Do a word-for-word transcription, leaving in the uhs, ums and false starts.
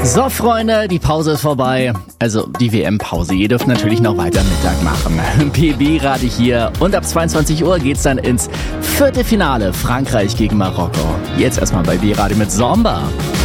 So, Freunde, die Pause ist vorbei. Also die W M-Pause. Ihr dürft natürlich noch weiter Mittag machen. P B-Radio hier. Und ab zweiundzwanzig Uhr geht's dann ins Viertelfinale. Frankreich gegen Marokko. Jetzt erstmal bei B-Radio mit Zomba.